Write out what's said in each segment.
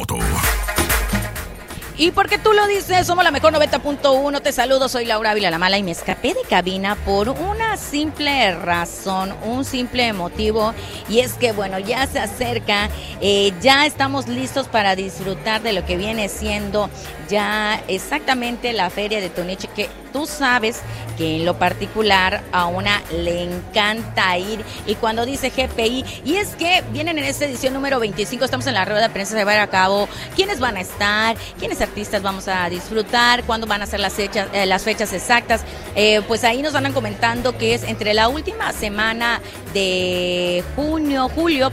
remoto. Y porque tú lo dices, somos la mejor 90.1, te saludo, soy Laura Ávila la Mala y me escapé de cabina por una simple razón, un simple motivo, y es que bueno, ya se acerca, ya estamos listos para disfrutar de lo que viene siendo ya exactamente la Feria de Tunich, que tú sabes que en lo particular a una le encanta ir, y cuando dice GPI, y es que vienen en esta edición número 25, estamos en la rueda de prensa, se va a llevar a cabo, quiénes van a estar, quiénes artistas vamos a disfrutar, cuándo van a ser las fechas exactas, pues ahí nos andan comentando que es entre la última semana de julio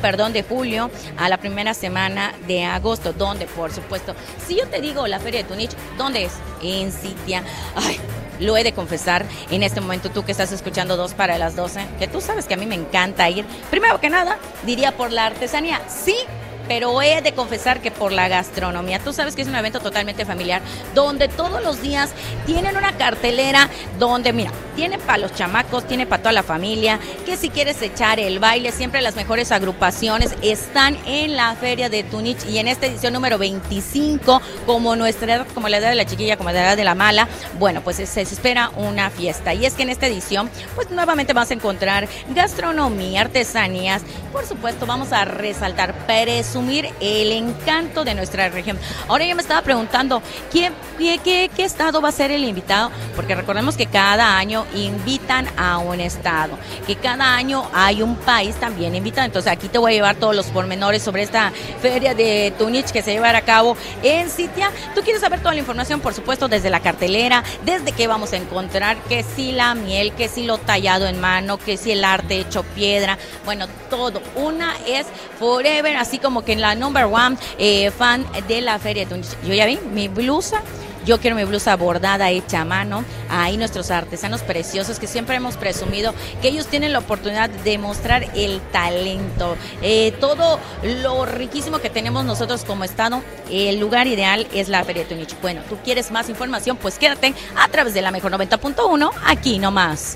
a la primera semana de agosto, donde por supuesto, si yo te digo la Feria de Tunich, ¿dónde es? En Sitia. Ay, lo he de confesar en este momento, tú que estás escuchando 2 para las 12, que tú sabes que a mí me encanta ir, primero que nada, diría por la artesanía, sí, pero he de confesar que por la gastronomía. Tú sabes que es un evento totalmente familiar, donde todos los días tienen una cartelera donde, mira, tiene para los chamacos, tiene para toda la familia, que si quieres echar el baile, siempre las mejores agrupaciones están en la Feria de Tunich, y en esta edición número 25, como nuestra edad, como la edad de la chiquilla, como la edad de la mala, bueno, pues se espera una fiesta. Y es que en esta edición, pues nuevamente vas a encontrar gastronomía, artesanías, por supuesto vamos a resaltar, presumir el encanto de nuestra región. Ahora yo me estaba preguntando, ¿qué estado va a ser el invitado? Porque recordemos que cada año invitan a un estado, que cada año hay un país también invitado. Entonces aquí te voy a llevar todos los pormenores sobre esta Feria de Tunich que se llevará a cabo en Sitia. Tú quieres saber toda la información, por supuesto, desde la cartelera, desde qué vamos a encontrar, que si la miel, que si lo tallado en mano, que si el arte hecho piedra, bueno, todo. Una es forever, así como que en la number one fan de la Feria de Tunich. Yo ya vi mi blusa. Yo quiero mi blusa bordada, hecha a mano. Ahí nuestros artesanos preciosos que siempre hemos presumido que ellos tienen la oportunidad de mostrar el talento, todo lo riquísimo que tenemos nosotros como estado. El lugar ideal es la Feria de Tunich. Bueno, ¿tú quieres más información? Pues quédate a través de la mejor 90.1, aquí nomás.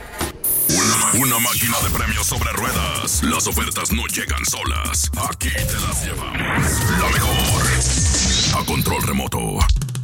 Una máquina de premios sobre ruedas. Las ofertas no llegan solas. Aquí te las llevamos. La mejor. A control remoto.